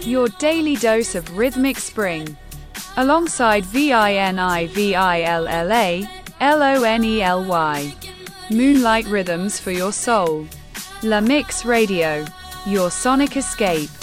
your daily dose of rhythmic spring. Alongside VINIVILLA, Moonlight Rhythms for your soul. La Mix Radio, your sonic escape.